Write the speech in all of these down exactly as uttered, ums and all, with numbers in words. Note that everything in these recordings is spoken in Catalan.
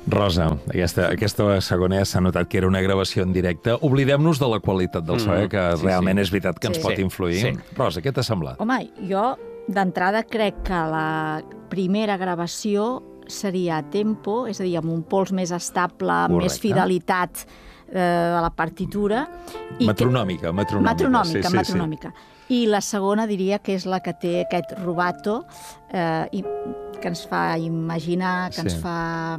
Rosa, aquesta, aquesta segona ja s'ha notat que era una gravació en directe. Oblidem-nos de la qualitat del so, eh, que sí, realment sí. és veritat que ens Sí. pot influir. Sí. Rosa, què t'ha semblat? Home, jo d'entrada crec que la primera gravació seria a tempo, és a dir, amb un pols més estable, amb Correcte. més fidelitat eh, de la partitura. I Metronòmica, que... metronòmica. Metronòmica, sí, sí, metronòmica. I la segona diria que és la que té aquest rubato eh, i, que ens fa imaginar, que Sí. ens fa...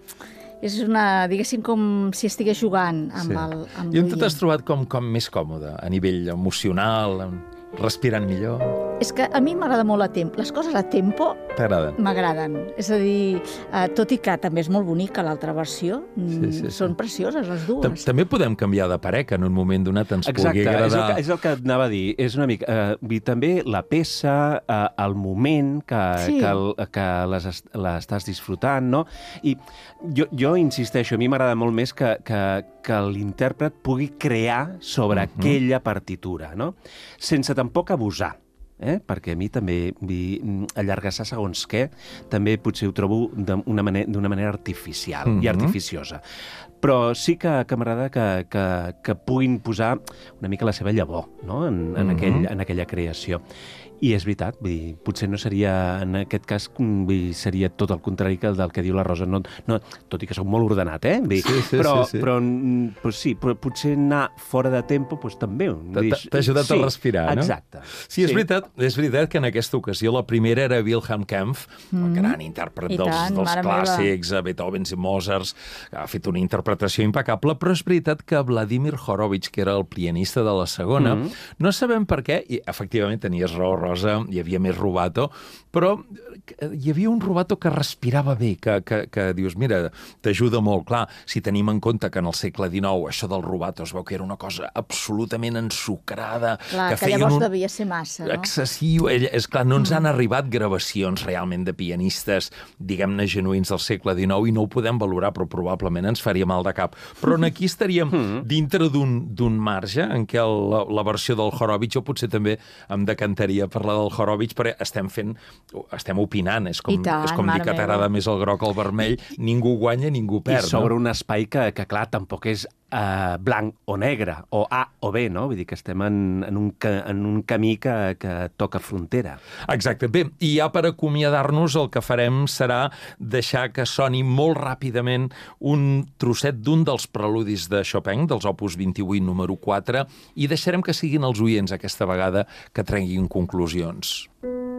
És una, diguéssim, com si estigués jugant amb Sí. el amb I on t'has l'oient. trobat com, com més còmode? A nivell emocional, amb- respirant millor? És que a mi m'agrada molt a tempo. Les coses a tempo T'agraden? m'agraden. És a dir, eh, tot i que també és molt bonica l'altra versió, Sí, sí, sí. són precioses les Tam- dues. També podem canviar de parer, que en un moment donat ens Exacte, pugui és el, agradar. que, és el que et anava a dir. És una mica... Eh, i també la peça, eh, el moment que, Sí. que, el, que les est- l'estàs disfrutant, no? I jo, jo insisteixo, a mi m'agrada molt més que, que, que l'intèrpret pugui crear sobre Mhm. aquella partitura, no? Sense tampoc abusar. Eh? Perquè a mi també vi, allargassar segons què també potser ho trobo d'una manera, d'una manera artificial Mhm. i artificiosa. Però sí que, que m'agrada que, que, que puguin posar una mica la seva llavor, no? en, en, Mhm. aquell, en aquella creació. I és veritat, vull dir, potser no seria, en aquest cas, vull dir, seria tot el contrari que el del que diu la Rosa. No, no, tot i que soc molt ordenat, eh? Vull dir, Sí, sí, però, sí, sí. Però, mm, però sí, però potser anar fora de tempo doncs, també... vull T'ha- dir, t'ha ajudat a sí, respirar, no? Exacte. Sí, és, Veritat, és veritat que en aquesta ocasió la primera era Wilhelm Kempff, mm. el gran intèrpret I dels, tant, dels mare meva. clàssics, a Beethoven i Mozart, que ha fet una interpretació impecable, però és veritat que Vladimir Horowitz, que era el pianista de la segona, Mm. no sabem per què, i efectivament tenies raó, Rosa, hi havia més rubato, però hi havia un rubato que respirava bé, que, que, que dius, mira, t'ajuda molt. Clar, si tenim en compte que en el segle dinou això del rubato es veu que era una cosa absolutament ensucrada, Clar, que, que feien llavors un... devia ser massa, no? excessiu. Ell, és clar, no ens han arribat gravacions realment de pianistes, diguem-ne, genuïns del segle dinou i no ho podem valorar, però probablement ens faria mal de cap. Però en aquí estaríem dintre d'un d'un marge en què el, la, la versió del Horowitz, jo potser també em decantaria per la del Horowitz, perquè estem fent, estem opinant, és com, I tant, és com dir mare que meva. t'agrada més el groc o el vermell, ningú guanya, ningú perd. I sobre no? un espai que, que clar, tampoc és uh, blanc o negre, o A o B, no? Vull dir que estem en, en, un, ca, en un camí que, que toca frontera. Exacte. Bé, i ja per acomiadar-nos el que farem serà deixar que soni molt ràpidament un trosset d'un dels preludis de Chopin, dels opus vint-i-vuit número quatre, i deixarem que siguin els oients aquesta vegada que trenguin conclusions.